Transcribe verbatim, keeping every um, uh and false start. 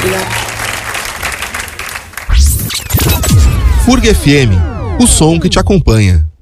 Obrigado. FURG F M, o som que te acompanha.